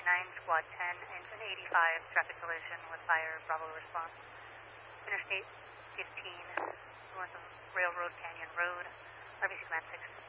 Squad 10, engine 85, traffic collision with fire, Bravo response. Interstate 15, north of Railroad Canyon Road, RBC Command 6.